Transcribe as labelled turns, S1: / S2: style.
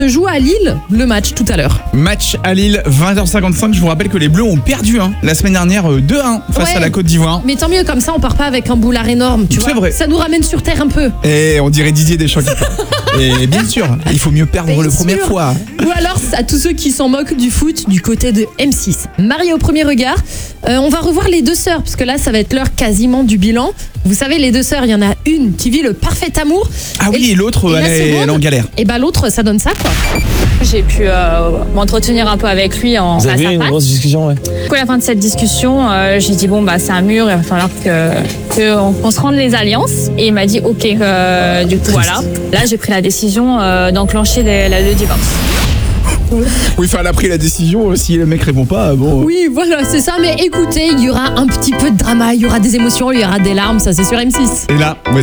S1: joue à Lille le match tout à l'heure.
S2: Match à Lille, 20h55. Je vous rappelle que les Bleus ont perdu la semaine dernière 2-1 face à la Côte d'Ivoire.
S1: Mais tant mieux, comme ça on part pas avec un boulard énorme, tu vois.
S2: C'est vrai.
S1: Ça nous ramène sur terre un peu.
S2: Et on dirait Didier Deschamps qui parle. Et bien sûr, il faut mieux perdre
S1: Bien
S2: la première
S1: sûr.
S2: fois.
S1: Ou alors à tous ceux qui s'en moquent du foot du côté de M6. Mariés au premier regard, on va revoir les deux sœurs, parce que là ça va être l'heure quasiment du bilan. Vous savez, les deux sœurs, il y en a une qui vit le parfait amour.
S2: Ah oui, et l'autre,
S1: et la
S2: elle est
S1: seconde,
S2: en galère.
S1: Et bah l'autre, ça donne ça quoi.
S3: J'ai pu m'entretenir un peu avec lui en
S4: Vous
S3: face
S4: avez
S3: à
S4: eu une
S3: face.
S4: grosse discussion, ouais.
S3: Du coup, à la fin de cette discussion, j'ai dit bon bah c'est un mur, il va falloir qu'on se rende les alliances. Et il m'a dit ok, du coup voilà. Là j'ai pris la décision d'enclencher le divorce.
S2: Oui, enfin, elle a pris la décision. Si le mec répond pas, bon.
S1: Oui, voilà, c'est ça. Mais écoutez, il y aura un petit peu de drama, il y aura des émotions, il y aura des larmes, ça c'est sur M6.
S2: Et là,